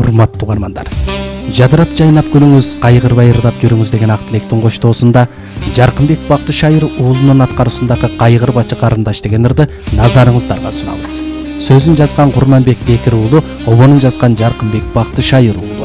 урматтуу угармандар. Жадырап жайнап күнүңүз, кайгырбай ырдап жүрүңүз деген ак тилектин коштоосунда Жаркынбек Бакты шайыр уулунун аткаруусундагы Кайгырбачы карындаш деген ырды назарыңыздарга сунабыз. Сөзүн жазган Курманбек Бекир уулу, обонун жазган Жаркынбек Бакты шайыр уулу.